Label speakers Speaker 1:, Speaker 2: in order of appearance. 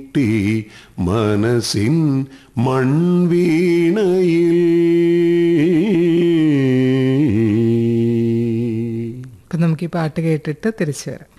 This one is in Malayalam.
Speaker 1: മീട്ടി മനസ്സിൻ മൺവീണയിൽ.
Speaker 2: അപ്പം നമുക്ക് ഈ പാട്ട് കേട്ടിട്ട് തിരിച്ചു വരാം.